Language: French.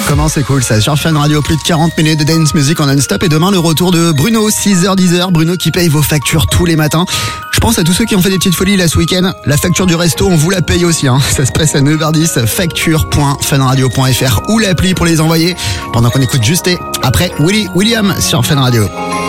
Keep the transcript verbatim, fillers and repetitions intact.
Comment c'est cool ça, sur Fun Radio, plus de quarante minutes de dance music en non-stop et demain le retour de Bruno, six heures dix heures, Bruno qui paye vos factures tous les matins. Je pense à tous ceux qui ont fait des petites folies là ce week-end, la facture du resto on vous la paye aussi, hein. Ça se presse à neuf heures dix, facture point funradio point f r ou l'appli pour les envoyer pendant qu'on écoute Justé. Après Willy William sur Fun Radio.